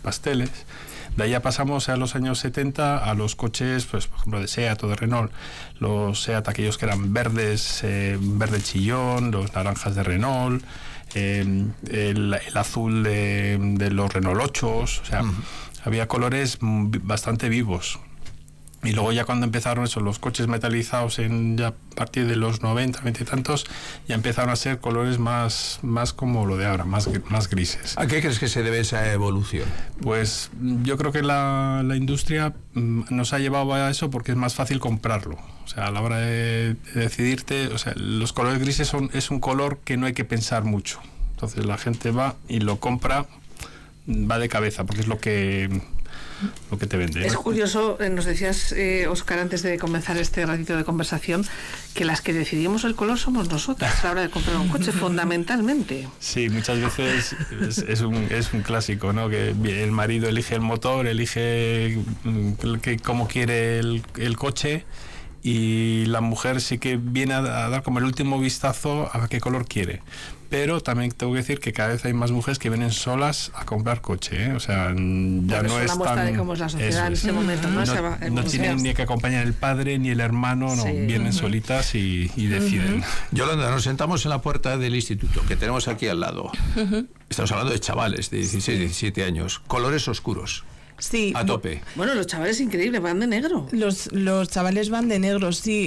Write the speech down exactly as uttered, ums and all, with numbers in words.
pasteles. De ahí ya pasamos a los años setenta a los coches, pues por ejemplo de SEAT o de Renault, los SEAT aquellos que eran verdes, eh, verde chillón, los naranjas de Renault, eh, el, el azul de, de los Renault ocho, o sea, uh-huh. había colores bastante vivos. Y luego ya cuando empezaron eso, los coches metalizados en ya a partir de los noventa, veinte y tantos, ya empezaron a ser colores más, más como lo de ahora, más, más grises. ¿A qué crees que se debe esa evolución? Pues yo creo que la, la industria nos ha llevado a eso porque es más fácil comprarlo. O sea, a la hora de, de decidirte, o sea, los colores grises son, es un color que no hay que pensar mucho. Entonces la gente va y lo compra, va de cabeza, porque es lo que... lo que te vende. Es curioso, nos decías, eh, Óscar, antes de comenzar este ratito de conversación, que las que decidimos el color somos nosotras a la hora de comprar un coche, fundamentalmente. Sí, muchas veces es, es, un, es un clásico, ¿no? Que el marido elige el motor, elige que, cómo quiere el, el coche, y la mujer sí que viene a, a dar como el último vistazo a qué color quiere. Pero también tengo que decir que cada vez hay más mujeres que vienen solas a comprar coche, ¿eh? O sea, ya bueno, no es es una muestra tan... de cómo es la sociedad en este momento, ¿no? No, Se va, no tienen ni que acompañar el padre ni el hermano, no, sí. vienen uh-huh. solitas y, y deciden. Uh-huh. Yolanda, nos sentamos en la puerta del instituto, que tenemos aquí al lado. Uh-huh. Estamos hablando de chavales de dieciséis, diecisiete años, colores oscuros. Sí. A tope. Bueno, los chavales increíbles, van de negro. Los, los chavales van de negro, sí.